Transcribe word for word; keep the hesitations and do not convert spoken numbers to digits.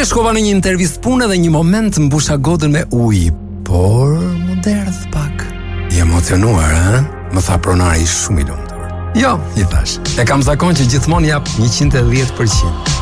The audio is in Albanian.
Dje shkova në një intervistë pune dhe një moment mbusha godën me ujë, por më derdh pak. I emocionuar, ha? Më tha pronari shumë i lumtur. Jo, i thash. E kam zakon që gjithmonë jap njëqind e dhjetë përqind.